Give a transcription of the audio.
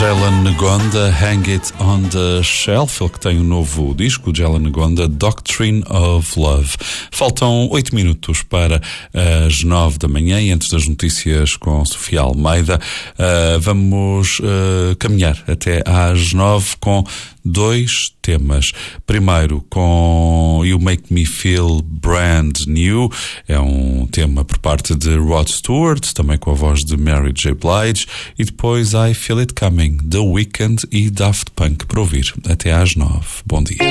Jalen Ngonda, Hang It on the Shelf, ele que tem um novo disco, Jalen Ngonda, Doctrine of Love. Faltam 8 minutos para as 9 da manhã e antes das notícias com Sofia Almeida, vamos caminhar até às 9 com 2 temas. Primeiro com You Make Me Feel Brand New, é um tema por parte de Rod Stewart, também com a voz de Mary J. Blige, e depois I Feel It Coming, The Weeknd e Daft Punk, para ouvir até às 9. Bom dia.